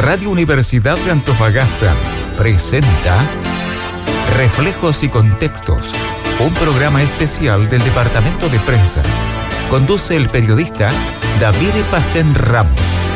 Radio Universidad de Antofagasta presenta Reflejos y Contextos, un programa especial del Departamento de Prensa. Conduce el periodista David Pastén Ramos.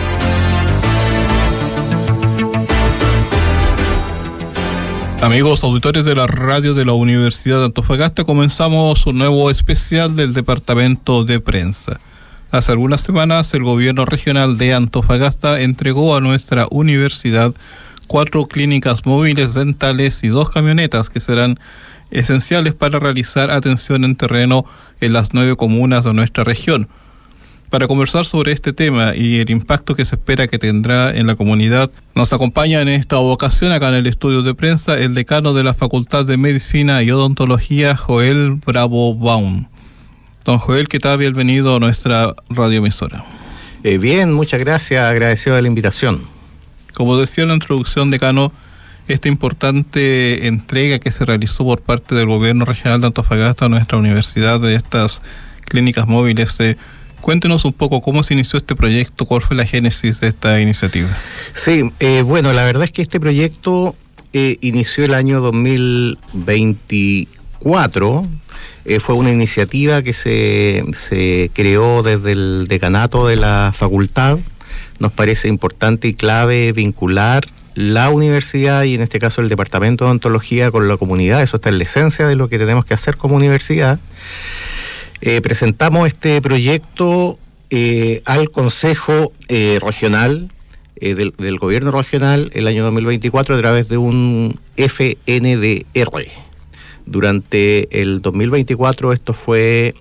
Amigos auditores de la radio de la Universidad de Antofagasta, comenzamos un nuevo especial del Departamento de Prensa. Hace algunas semanas el gobierno regional de Antofagasta entregó a nuestra universidad 4 clínicas móviles dentales y 2 camionetas que serán esenciales para realizar atención en terreno en las 9 comunas de nuestra región. Para conversar sobre este tema y el impacto que se espera que tendrá en la comunidad, nos acompaña en esta ocasión acá en el estudio de prensa el decano de la Facultad de Medicina y Odontología, Joel Bravo Baum. Don Joel, ¿qué tal? Bienvenido a nuestra radioemisora. Bien, muchas gracias, agradecido de la invitación. Como decía en la introducción, decano, esta importante entrega que se realizó por parte del gobierno regional de Antofagasta a nuestra universidad de estas clínicas móviles, cuéntenos un poco cómo se inició este proyecto, cuál fue la génesis de esta iniciativa. Sí, bueno, la verdad es que este proyecto inició el año 2024. Fue una iniciativa que se creó desde el decanato de la facultad. Nos parece importante y clave vincular la universidad y en este caso el departamento de odontología con la comunidad. Eso está en la esencia de lo que tenemos que hacer como universidad. Presentamos este proyecto al Consejo Regional del Gobierno Regional el año 2024 a través de un FNDR. Durante el 2024 esto fue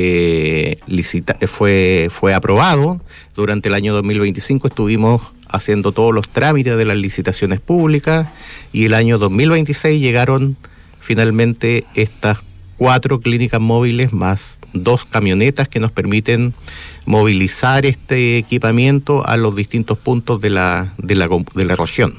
aprobado. Durante el año 2025 estuvimos haciendo todos los trámites de las licitaciones públicas y el año 2026 llegaron finalmente estas 4 clínicas móviles más 2 camionetas que nos permiten movilizar este equipamiento a los distintos puntos de la región.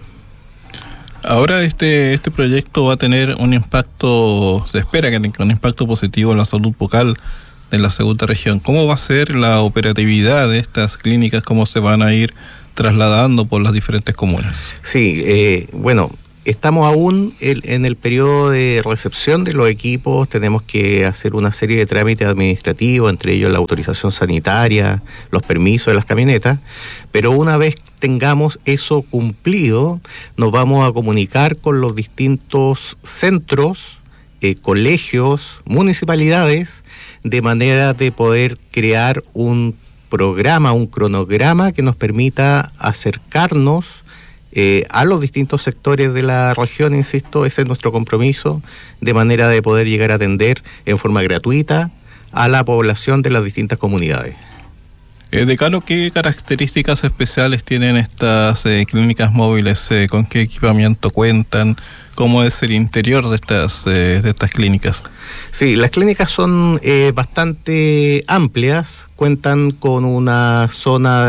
Ahora este proyecto va a tener un impacto, se espera que tenga un impacto positivo en la salud bucal de la segunda región. ¿Cómo va a ser la operatividad de estas clínicas? ¿Cómo se van a ir trasladando por las diferentes comunas? Sí, bueno, estamos aún en el periodo de recepción de los equipos. Tenemos que hacer una serie de trámites administrativos, entre ellos la autorización sanitaria, los permisos de las camionetas, pero una vez tengamos eso cumplido, nos vamos a comunicar con los distintos centros, colegios, municipalidades, de manera de poder crear un programa, un cronograma que nos permita acercarnos a los distintos sectores de la región. Insisto, ese es nuestro compromiso, de manera de poder llegar a atender en forma gratuita a la población de las distintas comunidades. Decano, ¿qué características especiales tienen estas clínicas móviles? ¿Con qué equipamiento cuentan? ¿Cómo es el interior de estas clínicas? Sí, las clínicas son bastante amplias. Cuentan con una zona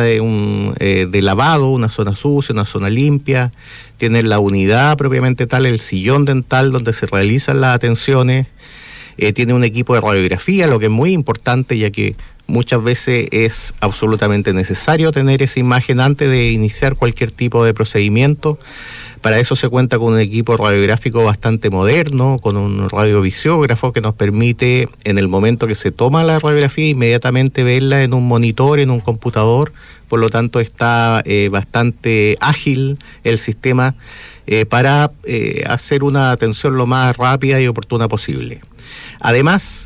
de lavado, una zona sucia, una zona limpia. Tienen la unidad propiamente tal, el sillón dental donde se realizan las atenciones. Tiene un equipo de radiografía, lo que es muy importante, ya que muchas veces es absolutamente necesario tener esa imagen antes de iniciar cualquier tipo de procedimiento. Para eso se cuenta con un equipo radiográfico bastante moderno, con un radiovisiógrafo que nos permite, en el momento que se toma la radiografía, inmediatamente verla en un monitor, en un computador. Por lo tanto, está bastante ágil el sistema para hacer una atención lo más rápida y oportuna posible. Además,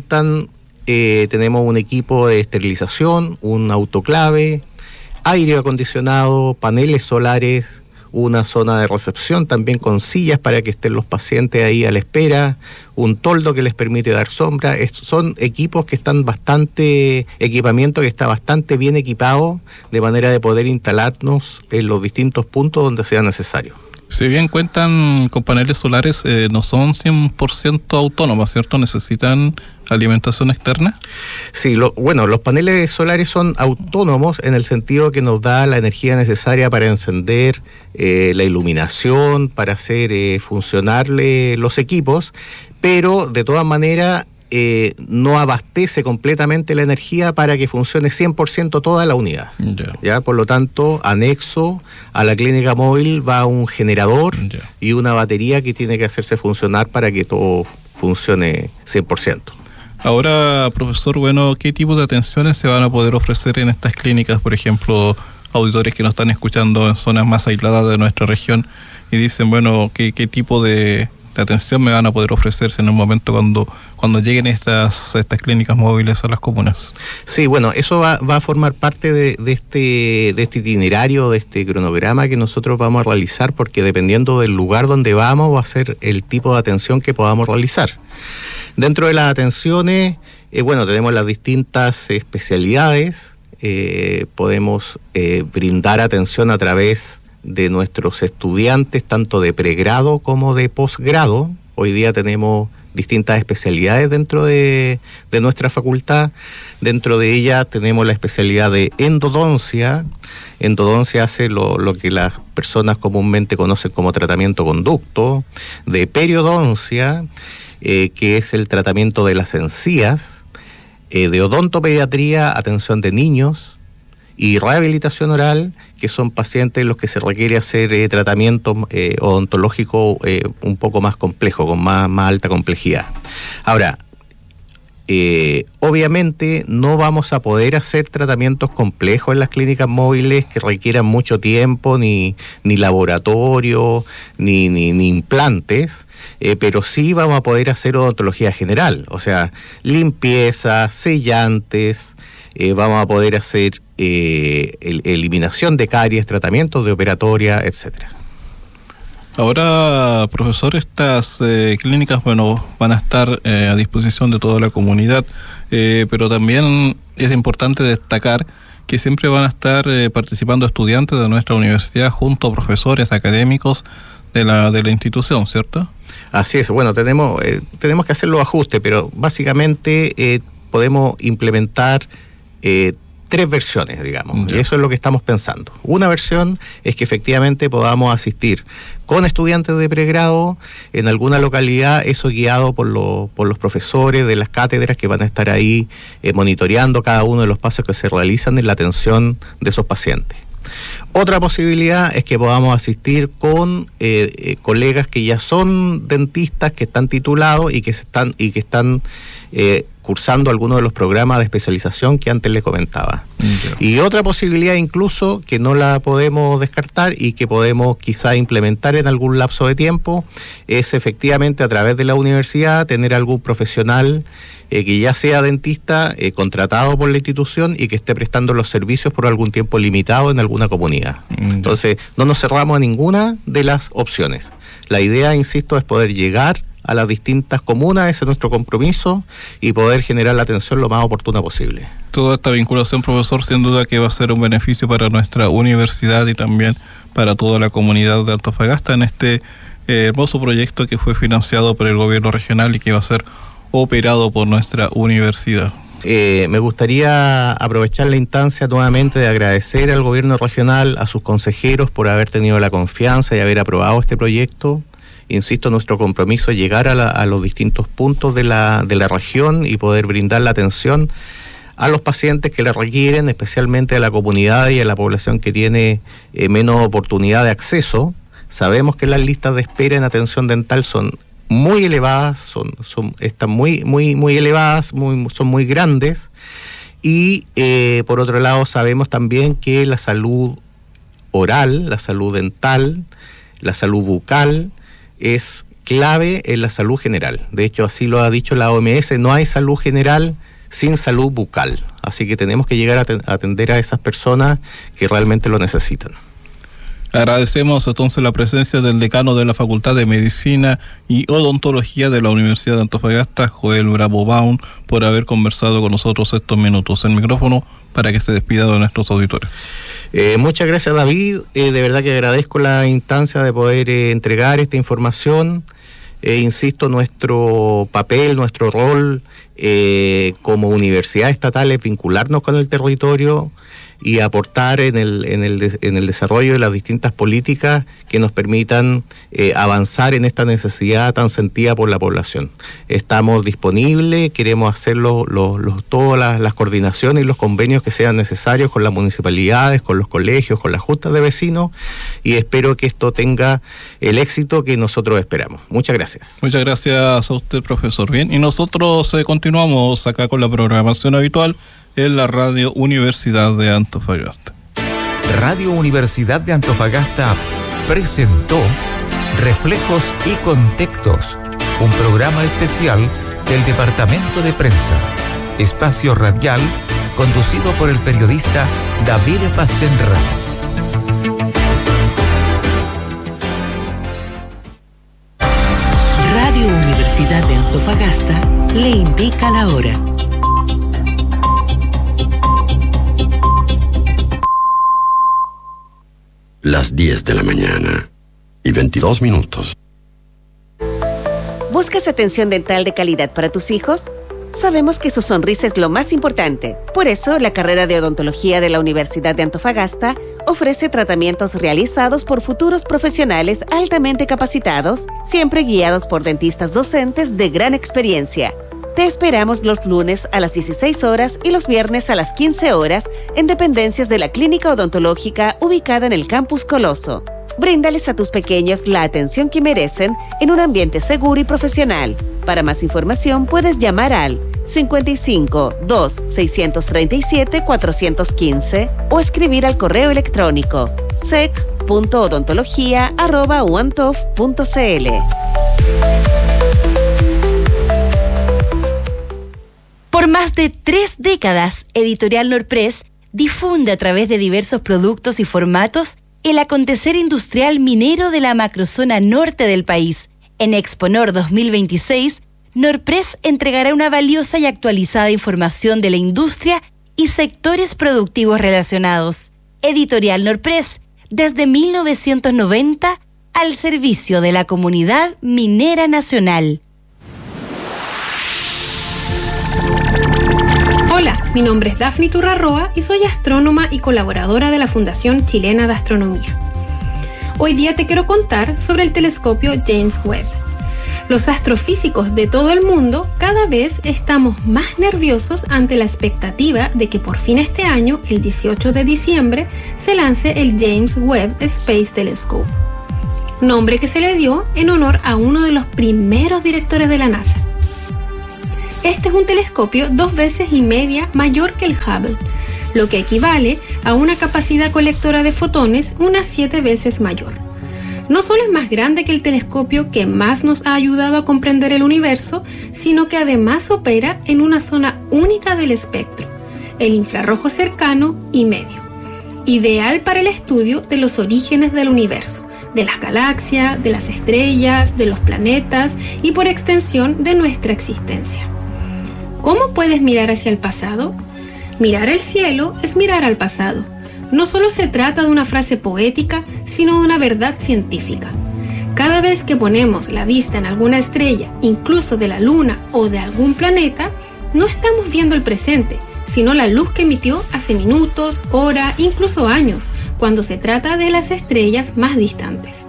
tenemos un equipo de esterilización, un autoclave, aire acondicionado, paneles solares, una zona de recepción también con sillas para que estén los pacientes ahí a la espera, un toldo que les permite dar sombra. Son equipos que equipamiento que está bastante bien equipado, de manera de poder instalarnos en los distintos puntos donde sea necesario. Si bien cuentan con paneles solares, no son 100% autónomos, ¿cierto? ¿Necesitan alimentación externa? Sí, los paneles solares son autónomos en el sentido que nos da la energía necesaria para encender la iluminación, para hacer funcionar los equipos, pero de todas maneras no abastece completamente la energía para que funcione 100% toda la unidad. ¿Ya? Por lo tanto, anexo a la clínica móvil va un generador y una batería que tiene que hacerse funcionar para que todo funcione 100%. Ahora, profesor, bueno, ¿qué tipo de atenciones se van a poder ofrecer en estas clínicas? Por ejemplo, auditores que nos están escuchando en zonas más aisladas de nuestra región y dicen, bueno, ¿qué tipo de atención me van a poder ofrecerse en un momento cuando lleguen estas clínicas móviles a las comunas? Sí, bueno, eso va a formar parte de este itinerario, de este cronograma que nosotros vamos a realizar, porque dependiendo del lugar donde vamos va a ser el tipo de atención que podamos realizar. Dentro de las atenciones, tenemos las distintas especialidades. Podemos brindar atención a través de nuestros estudiantes, tanto de pregrado como de posgrado. Hoy día tenemos distintas especialidades dentro de nuestra facultad. Dentro de ella tenemos la especialidad de endodoncia. Endodoncia hace lo que las personas comúnmente conocen como tratamiento conducto. De periodoncia, que es el tratamiento de las encías. De odontopediatría, atención de niños. Y rehabilitación oral, que son pacientes en los que se requiere hacer tratamiento odontológico un poco más complejo, con más alta complejidad. Ahora, obviamente no vamos a poder hacer tratamientos complejos en las clínicas móviles que requieran mucho tiempo, ni laboratorio, ni implantes, pero sí vamos a poder hacer odontología general, o sea, limpieza, sellantes, vamos a poder hacer eliminación de caries, tratamientos de operatoria, etcétera. Ahora, profesor, estas clínicas, van a estar a disposición de toda la comunidad, pero también es importante destacar que siempre van a estar participando estudiantes de nuestra universidad junto a profesores académicos de la institución, ¿cierto? Así es. Bueno, tenemos que hacer los ajustes, pero básicamente podemos implementar 3 versiones, digamos, y eso es lo que estamos pensando. Una versión es que efectivamente podamos asistir con estudiantes de pregrado en alguna localidad, eso guiado por los profesores de las cátedras que van a estar ahí monitoreando cada uno de los pasos que se realizan en la atención de esos pacientes. Otra posibilidad es que podamos asistir con colegas que ya son dentistas, que están titulados y que están cursando algunos de los programas de especialización que antes les comentaba. Y otra posibilidad incluso, que no la podemos descartar y que podemos quizá implementar en algún lapso de tiempo, es efectivamente a través de la universidad tener algún profesional que ya sea dentista contratado por la institución y que esté prestando los servicios por algún tiempo limitado en alguna comunidad. Entonces, no nos cerramos a ninguna de las opciones. La idea, insisto, es poder llegar a las distintas comunas, ese es nuestro compromiso, y poder generar la atención lo más oportuna posible. Toda esta vinculación, profesor, sin duda que va a ser un beneficio para nuestra universidad y también para toda la comunidad de Antofagasta en este hermoso proyecto que fue financiado por el gobierno regional y que va a ser operado por nuestra universidad. Me gustaría aprovechar la instancia nuevamente de agradecer al gobierno regional, a sus consejeros por haber tenido la confianza y haber aprobado este proyecto. Insisto, nuestro compromiso es llegar a los distintos puntos de la región y poder brindar la atención a los pacientes que la requieren, especialmente a la comunidad y a la población que tiene menos oportunidad de acceso. Sabemos que las listas de espera en atención dental son muy elevadas, están muy elevadas, son muy grandes, y por otro lado sabemos también que la salud oral, la salud dental, la salud bucal es clave en la salud general. De hecho, así lo ha dicho la OMS, no hay salud general sin salud bucal. Así que tenemos que llegar a atender a esas personas que realmente lo necesitan. Agradecemos entonces la presencia del decano de la Facultad de Medicina y Odontología de la Universidad de Antofagasta, Joel Bravo Baum, por haber conversado con nosotros estos minutos. El micrófono para que se despida de nuestros auditores. Muchas gracias, David. De verdad que agradezco la instancia de poder entregar esta información. Insisto, nuestro papel, nuestro rol como universidad estatal es vincularnos con el territorio, y aportar en el desarrollo de las distintas políticas que nos permitan avanzar en esta necesidad tan sentida por la población. Estamos disponibles, queremos hacerlo todas las coordinaciones y los convenios que sean necesarios con las municipalidades, con los colegios, con las juntas de vecinos, y espero que esto tenga el éxito que nosotros esperamos. Muchas gracias. Muchas gracias a usted, profesor. Bien, y nosotros continuamos acá con la programación habitual en la Radio Universidad de Antofagasta. Radio Universidad de Antofagasta presentó Reflejos y Contextos, un programa especial del Departamento de Prensa, espacio radial conducido por el periodista David Pastén Ramos. Radio Universidad de Antofagasta le indica la hora. Las 10 de la mañana y 22 minutos. ¿Buscas atención dental de calidad para tus hijos? Sabemos que su sonrisa es lo más importante. Por eso, la carrera de odontología de la Universidad de Antofagasta ofrece tratamientos realizados por futuros profesionales altamente capacitados, siempre guiados por dentistas docentes de gran experiencia. Te esperamos los lunes a las 16 horas y los viernes a las 15 horas en dependencias de la Clínica Odontológica ubicada en el Campus Coloso. Bríndales a tus pequeños la atención que merecen en un ambiente seguro y profesional. Para más información puedes llamar al 55 2 637 415 o escribir al correo electrónico sec.odontología@uantof.cl. Por más de 3 décadas, Editorial Norpress difunde a través de diversos productos y formatos el acontecer industrial minero de la macrozona norte del país. En Exponor 2026, Norpress entregará una valiosa y actualizada información de la industria y sectores productivos relacionados. Editorial Norpress, desde 1990, al servicio de la comunidad minera nacional. Hola, mi nombre es Dafni Turrarroa y soy astrónoma y colaboradora de la Fundación Chilena de Astronomía. Hoy día te quiero contar sobre el telescopio James Webb. Los astrofísicos de todo el mundo cada vez estamos más nerviosos ante la expectativa de que por fin este año, el 18 de diciembre, se lance el James Webb Space Telescope, nombre que se le dio en honor a uno de los primeros directores de la NASA. Este es un telescopio 2,5 veces mayor que el Hubble, lo que equivale a una capacidad colectora de fotones unas 7 veces mayor. No solo es más grande que el telescopio que más nos ha ayudado a comprender el universo, sino que además opera en una zona única del espectro, el infrarrojo cercano y medio, ideal para el estudio de los orígenes del universo, de las galaxias, de las estrellas, de los planetas y por extensión de nuestra existencia. ¿Cómo puedes mirar hacia el pasado? Mirar el cielo es mirar al pasado. No solo se trata de una frase poética, sino de una verdad científica. Cada vez que ponemos la vista en alguna estrella, incluso de la luna o de algún planeta, no estamos viendo el presente, sino la luz que emitió hace minutos, horas, incluso años, cuando se trata de las estrellas más distantes.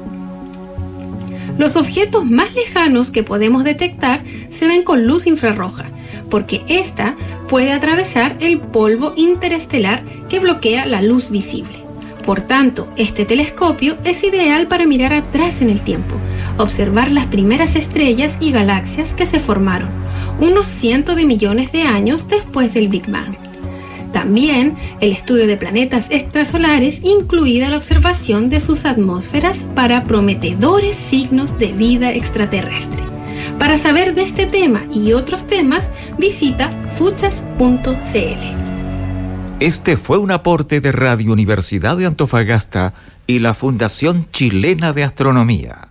Los objetos más lejanos que podemos detectar se ven con luz infrarroja, porque ésta puede atravesar el polvo interestelar que bloquea la luz visible. Por tanto, este telescopio es ideal para mirar atrás en el tiempo, observar las primeras estrellas y galaxias que se formaron, unos cientos de millones de años después del Big Bang. También el estudio de planetas extrasolares, incluida la observación de sus atmósferas para prometedores signos de vida extraterrestre. Para saber de este tema y otros temas, visita fuchas.cl. Este fue un aporte de Radio Universidad de Antofagasta y la Fundación Chilena de Astronomía.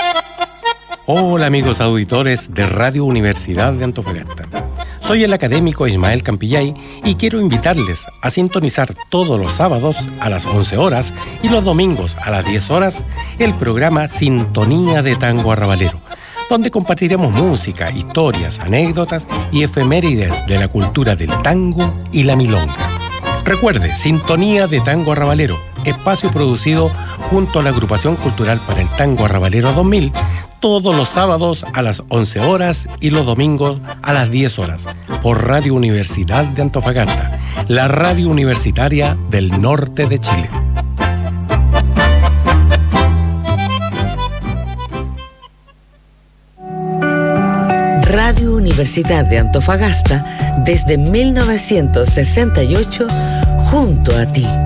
Hola amigos auditores de Radio Universidad de Antofagasta. Soy el académico Ismael Campillay y quiero invitarles a sintonizar todos los sábados a las 11 horas y los domingos a las 10 horas el programa Sintonía de Tango Arrabalero, donde compartiremos música, historias, anécdotas y efemérides de la cultura del tango y la milonga. Recuerde, Sintonía de Tango Arrabalero, espacio producido junto a la Agrupación Cultural para el Tango Arrabalero 2000, todos los sábados a las 11 horas y los domingos a las 10 horas, por Radio Universidad de Antofagasta, la radio universitaria del norte de Chile. Radio Universidad de Antofagasta, desde 1968, junto a ti.